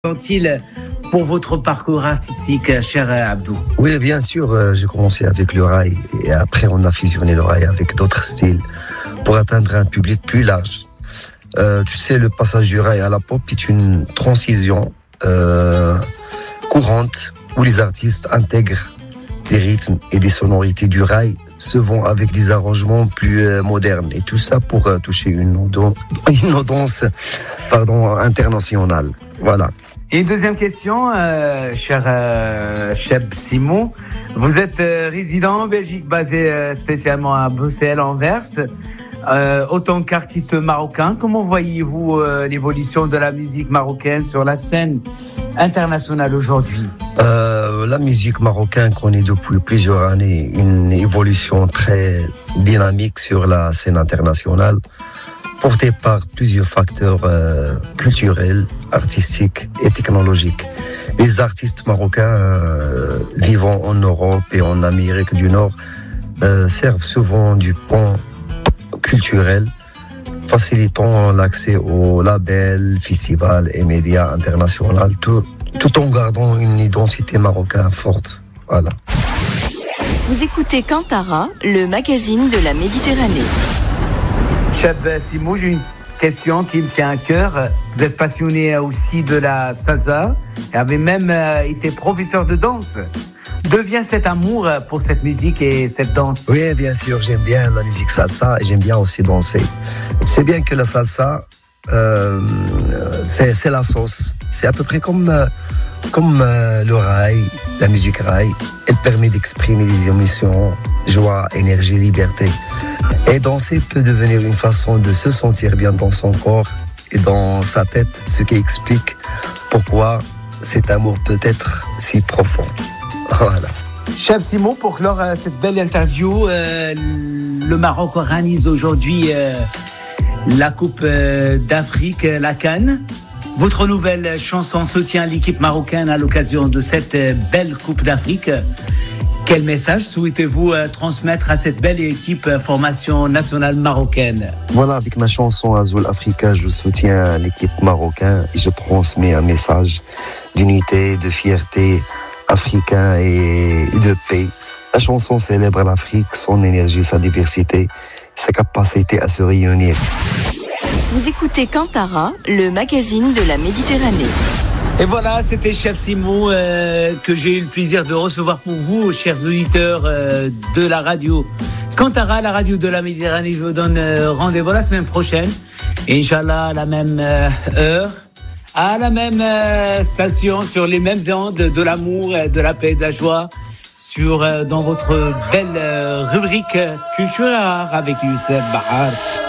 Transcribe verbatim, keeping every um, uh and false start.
Sont-ils pour votre parcours artistique, cher Abdou? Oui, bien sûr, euh, j'ai commencé avec le rail et après on a fusionné le rail avec d'autres styles pour atteindre un public plus large. Euh, tu sais, le passage du rail à la pop est une transition euh, courante où les artistes intègrent des rythmes et des sonorités du rail, se vont avec des arrangements plus euh, modernes et tout ça pour euh, toucher une, audience, une audience pardon, internationale. Voilà. Et une deuxième question, euh, cher euh, Cheb Simon. Vous êtes euh, résident en Belgique, basé euh, spécialement à Bruxelles, Anvers. Euh, autant qu'artiste marocain, comment voyez-vous euh, l'évolution de la musique marocaine sur la scène internationale aujourd'hui? euh, La musique marocaine connaît depuis plusieurs années une évolution très dynamique sur la scène internationale, portée par plusieurs facteurs euh, culturels, artistiques et technologiques. Les artistes marocains euh, vivant en Europe et en Amérique du Nord euh, servent souvent du pont culturel, facilitant l'accès aux labels, festivals et médias internationaux, tout, tout en gardant une identité marocaine forte. Voilà. Vous écoutez Kantara, le magazine de la Méditerranée. Cheb Simou, j'ai une question qui me tient à cœur. Vous êtes passionné aussi de la salsa et avez même été professeur de danse. D'où vient cet amour pour cette musique et cette danse? Oui, bien sûr, j'aime bien la musique salsa et j'aime bien aussi danser. C'est bien que la salsa, euh, c'est, c'est la sauce. C'est à peu près comme, euh, comme euh, le rail, la musique rail. Elle permet d'exprimer des émotions, joie, énergie, liberté. Et danser peut devenir une façon de se sentir bien dans son corps et dans sa tête, ce qui explique pourquoi cet amour peut être si profond. Voilà. Cheb Simon, pour clore euh, cette belle interview, euh, le Maroc organise aujourd'hui euh, la Coupe euh, d'Afrique, la CAN. Votre nouvelle chanson soutient l'équipe marocaine à l'occasion de cette euh, belle Coupe d'Afrique. Quel message souhaitez-vous euh, transmettre à cette belle équipe euh, formation nationale marocaine? Voilà, avec ma chanson Azul Africa, je soutiens l'équipe marocaine et je transmets un message d'unité, de fierté africain et de paix. La chanson célèbre l'Afrique, son énergie, sa diversité, sa capacité à se réunir. Vous écoutez Kantara, le magazine de la Méditerranée. Et voilà, c'était Cheb Simon euh, que j'ai eu le plaisir de recevoir pour vous, chers auditeurs euh, de la radio Kantara, la radio de la Méditerranée. Je vous donne euh, rendez-vous la semaine prochaine. Et Inch'Allah, à la même euh, heure, à la même euh, station, sur les mêmes ondes de l'amour, de la paix, de la joie, sur, euh, dans votre belle euh, rubrique culturelle avec Youssef Bahar.